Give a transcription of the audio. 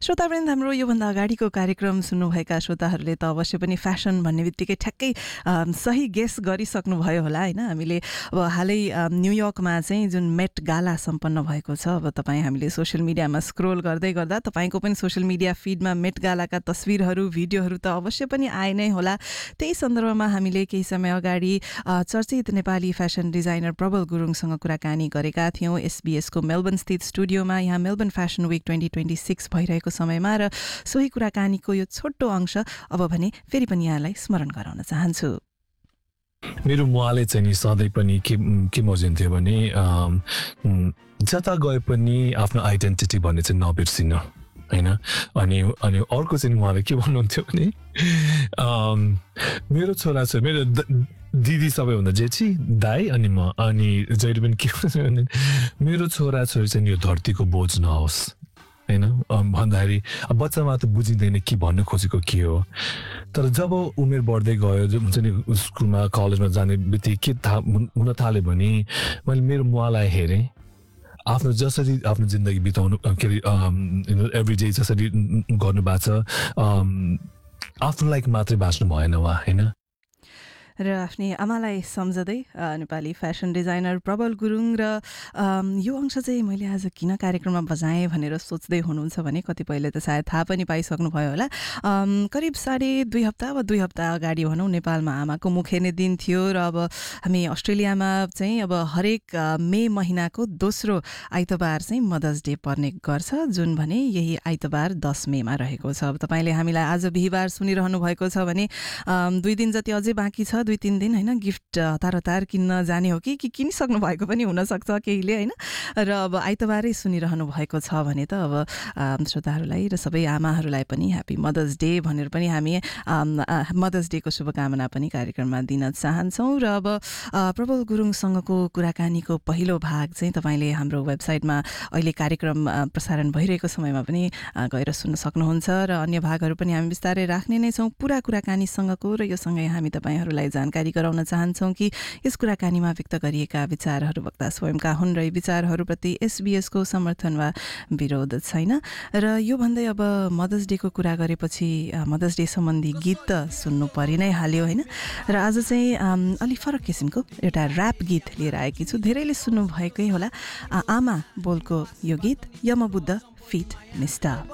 श्रोतावृन्द, हाम्रो योभन्दा अगाडिको कार्यक्रम सुन्नुभएका श्रोताहरूले त अवश्य पनि फ्यासन भन्ने बित्तिकै ठ्याक्कै सही गेस गरिसक्नुभयो होला होइन। हामीले अब हालै न्युयोर्कमा चाहिँ जुन मेट गाला सम्पन्न भएको छ, अब तपाईँ हामीले सोसियल मिडियामा स्क्रोल गर्दै गर्दा तपाईँको पनि सोसियल मिडिया फिडमा मेट गालाका तस्विरहरू भिडियोहरू त अवश्य पनि आए नै होला। त्यही सन्दर्भमा हामीले केही समय अगाडि चर्चित नेपाली फ्यासन डिजाइनर प्रबल गुरुङसँग कुराकानी गरेका थियौँ एसबीएसको मेलबर्न स्थित स्टुडियोमा। यहाँ मेलबर्न फ्यासन विक 2026 भइरहेको समयमा, र सोही कुराकानीको यो छोटो अंश अब भने फेरि पनि यहाँलाई स्मरण गराउन चाहन्छु। मेरो मुहाले चाहिँ नि सधैँ पनि के मजिन्थ्यो भने जता गए पनि आफ्नो आइडेन्टिटी भन्ने चाहिँ नबिर्सिन होइन। अनि अर्को चाहिँ उहाँले के भन्नुहुन्थ्यो भने मेरो छोरा छ, मेरो दिदी सबैभन्दा जेठी दाई अनि म, अनि जहिले पनि के भन्छ भने मेरो छोराछोरी चाहिँ यो धरतीको बोझ नहोस् होइन भन्दाखेरि बच्चामा त बुझिँदैन कि भन्न खोजेको के हो। तर जब उमेर बढ्दै गयो, जो हुन्छ नि स्कुलमा कलेजमा जाने बित्तिकै के हुन थाल्यो भने मैले मेरो मुहालाई हेरेँ, आफ्नो जसरी आफ्नो जिन्दगी बिताउनु के अरे एभ्री डे जसरी गर्नुभएको छ, आफ्नो लाइक मात्रै बाँच्नु भएन उहाँ होइन। र आफ्नै आमालाई सम्झँदै नेपाली फ्यासन डिजाइनर प्रबल गुरुङ। र यो अंश चाहिँ मैले आज किन कार्यक्रममा बजाएँ भनेर सोच्दै हुनुहुन्छ भने कतिपयले त सायद थाहा पनि पाइसक्नुभयो होला। करिब 2.5 हप्ता वा 2 हप्ता अगाडि भनौँ नेपालमा आमाको मुखेर्ने दिन थियो, र अब हामी अस्ट्रेलियामा चाहिँ अब हरेक मे महिनाको दोस्रो आइतबार चाहिँ मदर्स डे पर्ने गर्छ, जुन भने यही आइतबार 10 मेमा रहेको छ। अब तपाईँले हामीलाई आज बिहिबार सुनिरहनु भएको छ भने 2 दिन जति अझै बाँकी छ, 2-3 दिन होइन, गिफ्ट हतार किन्न जाने हो कि किनिसक्नु भएको पनि हुनसक्छ केहीले होइन। र अब आइतबारै सुनिरहनु भएको छ भने त अब श्रोताहरूलाई र सबै आमाहरूलाई पनि ह्याप्पी मदर्स डे भनेर पनि हामी मदर्स डेको शुभकामना पनि कार्यक्रममा दिन चाहन्छौँ। र अब प्रबल गुरुङसँगको कुराकानीको पहिलो भाग चाहिँ तपाईँले हाम्रो वेबसाइटमा अहिले कार्यक्रम प्रसारण भइरहेको समयमा पनि गएर सुन्न सक्नुहुन्छ, र अन्य भागहरू पनि हामी बिस्तारै राख्ने नै छौँ पुरा कुराकानीसँगको। र यो सँगै हामी तपाईँहरूलाई जानकारी गराउन चाहन्छौँ कि यस कुराकानीमा व्यक्त गरिएका विचारहरू वक्ता स्वयंका हुन्, र यी विचारहरूप्रति एसबीएसको समर्थन वा विरोध छैन। र यो भन्दै अब मदर्स डेको कुरा गरेपछि मदर्स डे सम्बन्धी गीत त सुन्नु परि नै हाल्यो होइन। र आज चाहिँ अलिक फरक किसिमको एउटा ऱ्याप गीत लिएर आएकी छु। धेरैले सुन्नुभएकै होला, आमा बोलको यो गीत यमबुद्ध फिट निष्ठा।